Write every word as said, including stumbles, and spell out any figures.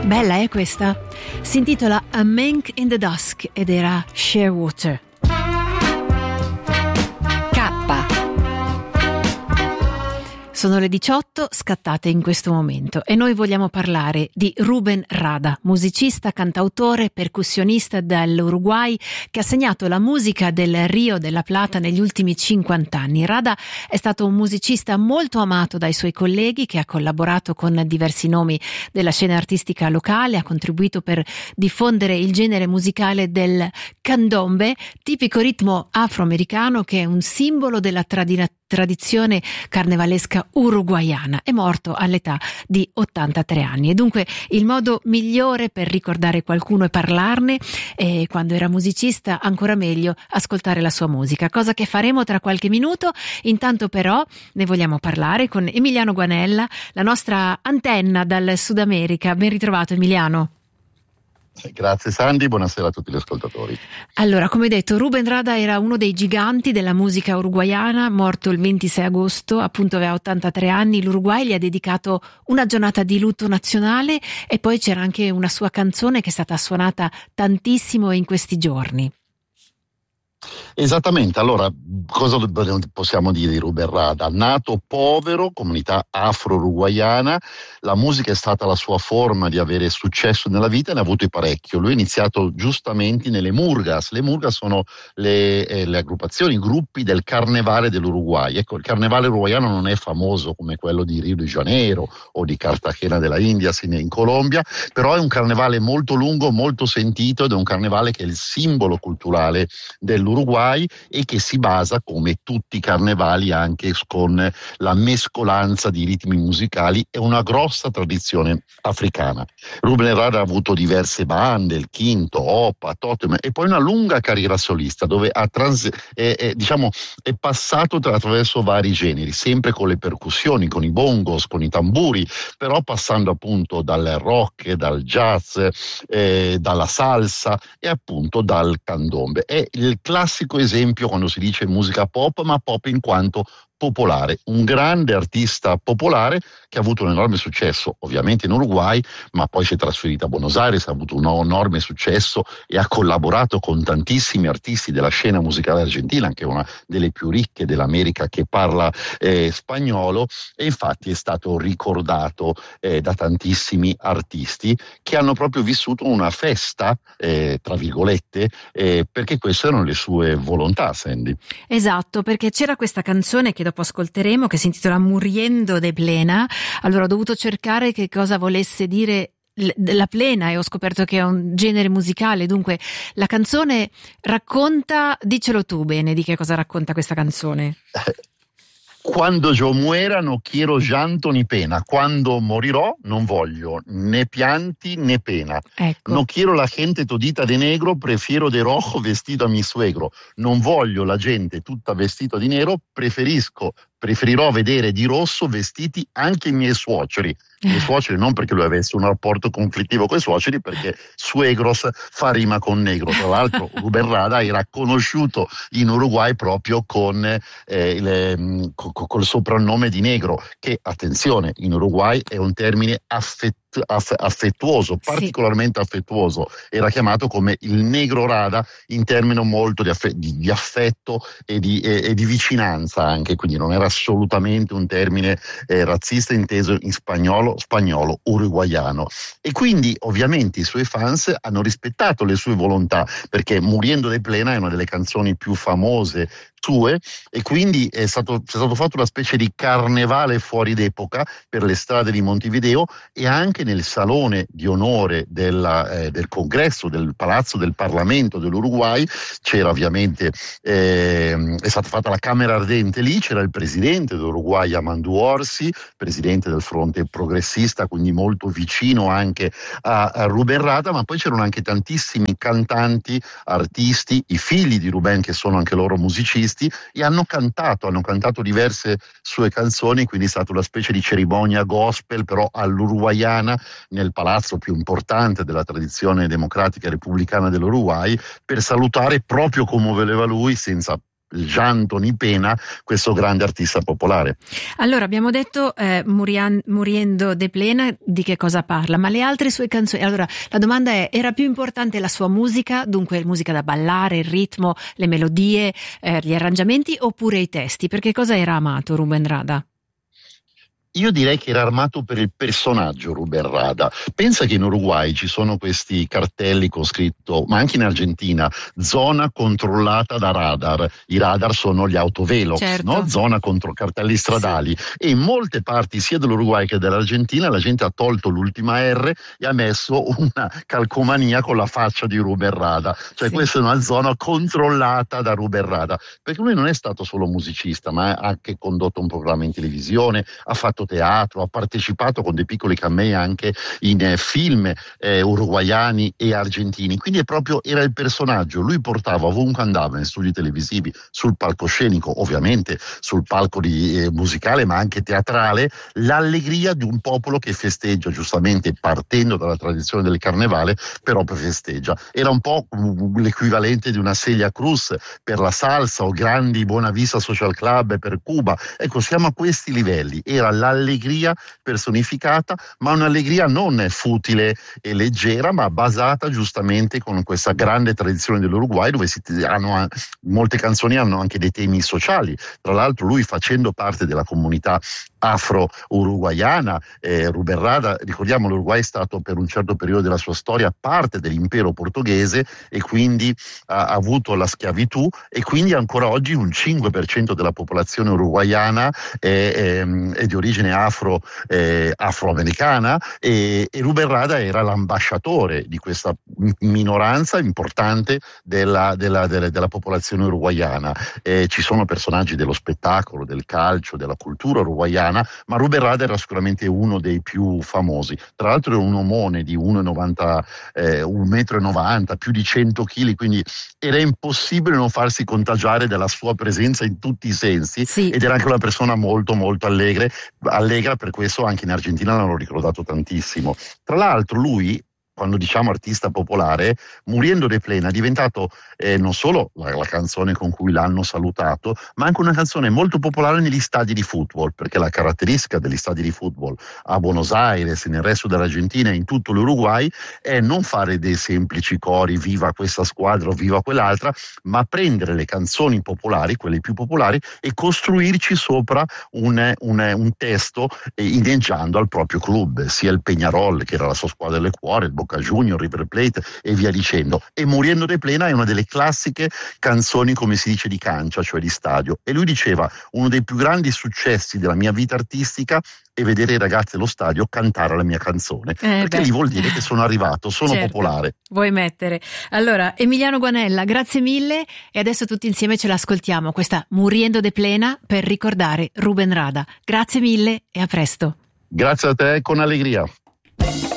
Bella è questa? Si intitola A Mink in the Dusk ed era Shearwater. Sono le diciotto scattate in questo momento e noi vogliamo parlare di Rubén Rada, musicista, cantautore, percussionista dall'Uruguay che ha segnato la musica del Rio della Plata negli ultimi cinquanta anni. Rada è stato un musicista molto amato dai suoi colleghi, che ha collaborato con diversi nomi della scena artistica locale, ha contribuito per diffondere il genere musicale del candombe, tipico ritmo afroamericano che è un simbolo della tradizione tradizione carnevalesca uruguaiana. È morto all'età di ottantatré anni e dunque il modo migliore per ricordare qualcuno e parlarne, e quando era musicista ancora meglio ascoltare la sua musica, cosa che faremo tra qualche minuto. Intanto però ne vogliamo parlare con Emiliano Guanella, la nostra antenna dal Sud America. Ben ritrovato Emiliano. Grazie Sandy, buonasera a tutti gli ascoltatori. Allora, come detto, Rubén Rada era uno dei giganti della musica uruguaiana, morto il ventisei agosto, appunto aveva ottantatré anni. L'Uruguay gli ha dedicato una giornata di lutto nazionale e poi c'era anche una sua canzone che è stata suonata tantissimo in questi giorni. Esattamente, allora cosa possiamo dire di Rubén Rada? Nato povero, comunità afro-uruguaiana, la musica è stata la sua forma di avere successo nella vita e ne ha avuto parecchio. Lui ha iniziato giustamente nelle murgas. Le murgas sono le, eh, le aggruppazioni, i gruppi del carnevale dell'Uruguay. Ecco, il carnevale uruguaiano non è famoso come quello di Rio de Janeiro o di Cartagena della Indias in, in Colombia, però è un carnevale molto lungo, molto sentito ed è un carnevale che è il simbolo culturale dell'Uruguay e che si basa, come tutti i carnevali, anche con la mescolanza di ritmi musicali e una grossa tradizione africana. Rubén Rada ha avuto diverse bande, il Quinto, Opa, Totem, e poi una lunga carriera solista dove ha trans- è, è, diciamo, è passato attraverso vari generi, sempre con le percussioni, con i bongos, con i tamburi, però passando appunto dal rock, dal jazz, eh, dalla salsa e appunto dal candombe. È il classico esempio quando si dice musica pop, ma pop in quanto popolare, un grande artista popolare che ha avuto un enorme successo ovviamente in Uruguay, ma poi si è trasferito a Buenos Aires, ha avuto un enorme successo e ha collaborato con tantissimi artisti della scena musicale argentina, anche una delle più ricche dell'America che parla eh, spagnolo, e infatti è stato ricordato eh, da tantissimi artisti che hanno proprio vissuto una festa eh, tra virgolette eh, perché queste erano le sue volontà, Sandy. Esatto, perché c'era questa canzone che dopo ascolteremo che si intitola Muriendo de Plena. Allora ho dovuto cercare che cosa volesse dire la plena e ho scoperto che è un genere musicale. Dunque la canzone racconta, dicelo tu bene, di che cosa racconta questa canzone. Quando yo muera no quiero llanto ni pena. Quando morirò non voglio né pianti né pena. Ecco. No quiero la gente todita de negro, prefiero de rojo vestido a mi suegro. Non voglio la gente tutta vestita di nero, preferisco preferirò vedere di rosso vestiti anche i miei suoceri. I miei suoceri non perché lui avesse un rapporto conflittivo con i suoceri, perché suegros fa rima con negro. Tra l'altro Rubén Rada era conosciuto in Uruguay proprio con eh, le, co, col soprannome di negro, che attenzione, in Uruguay è un termine affettuoso affettuoso, particolarmente sì. affettuoso. Era chiamato come il negro Rada in termini molto di, affe- di, di affetto e di, e, e di vicinanza anche, quindi non era assolutamente un termine eh, razzista inteso in spagnolo, spagnolo uruguaiano. E quindi ovviamente i suoi fans hanno rispettato le sue volontà, perché Muriendo de Plena è una delle canzoni più famose sue, e quindi è stato, è stato fatto una specie di carnevale fuori d'epoca per le strade di Montevideo, e anche nel salone di onore della, eh, del congresso del Palazzo del Parlamento dell'Uruguay c'era ovviamente eh, è stata fatta la Camera Ardente lì, c'era il presidente dell'Uruguay Amadou Orsi, presidente del fronte progressista, quindi molto vicino anche a, a Rubén Rada, ma poi c'erano anche tantissimi cantanti, artisti, i figli di Rubén che sono anche loro musicisti, e hanno cantato, hanno cantato diverse sue canzoni, quindi è stata una specie di cerimonia gospel però all'uruguaiana nel palazzo più importante della tradizione democratica e repubblicana dell'Uruguay, per salutare proprio come voleva lui, senza Jean Tony Pena, questo grande artista popolare. Allora abbiamo detto eh, Murian, Muriendo de Plena, di che cosa parla, ma le altre sue canzoni, allora la domanda è: era più importante la sua musica, dunque musica da ballare, il ritmo, le melodie, eh, gli arrangiamenti, oppure i testi? Per che cosa era amato Ruben Rada? Io direi che era armato per il personaggio Ruben Rada. Pensa che in Uruguay ci sono questi cartelli con scritto, ma anche in Argentina, zona controllata da radar. I radar sono gli autovelox, certo. no? Zona contro cartelli stradali. Sì. E in molte parti sia dell'Uruguay che dell'Argentina la gente ha tolto l'ultima R e ha messo una calcomania con la faccia di Ruben Rada. Cioè sì. Questa è una zona controllata da Ruben Rada. Perché lui non è stato solo musicista, ma ha anche condotto un programma in televisione, ha fatto teatro, ha partecipato con dei piccoli camei anche in eh, film eh, uruguaiani e argentini, quindi è proprio era il personaggio. Lui portava ovunque andava, in studi televisivi, sul palcoscenico, ovviamente sul palco di, eh, musicale ma anche teatrale, l'allegria di un popolo che festeggia, giustamente partendo dalla tradizione del carnevale, però festeggia. Era un po' l'equivalente di una Celia Cruz per la salsa o grandi Buena Vista Social Club per Cuba. Ecco, siamo a questi livelli. Era la allegria personificata, ma un'allegria non futile e leggera, ma basata giustamente con questa grande tradizione dell'Uruguay, dove si hanno, molte canzoni hanno anche dei temi sociali. Tra l'altro lui, facendo parte della comunità afro-uruguaiana, eh, Ruben Rada, ricordiamo, l'Uruguay è stato per un certo periodo della sua storia parte dell'impero portoghese e quindi ha, ha avuto la schiavitù, e quindi ancora oggi un cinque per cento della popolazione uruguaiana è, è, è di origine afro, eh, afroamericana, e, e Ruben Rada era l'ambasciatore di questa minoranza importante della, della, della, della popolazione uruguaiana. Eh, ci sono personaggi dello spettacolo, del calcio, della cultura uruguaiana, ma Ruben Rada era sicuramente uno dei più famosi. Tra l'altro era un omone di uno virgola novanta, eh, un metro e novanta, più di cento chili, quindi era impossibile non farsi contagiare dalla sua presenza in tutti i sensi, sì. Ed era anche una persona molto molto allegre, allegra, per questo anche in Argentina l'hanno ricordato tantissimo. Tra l'altro lui, quando diciamo artista popolare, Muriendo de Plena è diventato eh, non solo la, la canzone con cui l'hanno salutato, ma anche una canzone molto popolare negli stadi di football, perché la caratteristica degli stadi di football a Buenos Aires, nel resto dell'Argentina e in tutto l'Uruguay è non fare dei semplici cori viva questa squadra o viva quell'altra, ma prendere le canzoni popolari, quelle più popolari, e costruirci sopra un, un, un testo eh, inneggiando al proprio club, sia il Peñarol, che era la sua squadra del cuore, il Boca Junior, River Plate e via dicendo. E Muriendo de Plena è una delle classiche canzoni, come si dice, di cancia, cioè di stadio. E lui diceva: uno dei più grandi successi della mia vita artistica è vedere i ragazzi allo stadio cantare la mia canzone, eh perché beh. lì vuol dire che sono arrivato, sono certo. popolare. Vuoi mettere? Allora, Emiliano Guanella, grazie mille, e adesso tutti insieme ce l'ascoltiamo, questa Muriendo de Plena, per ricordare Ruben Rada. Grazie mille e a presto. Grazie a te, con allegria.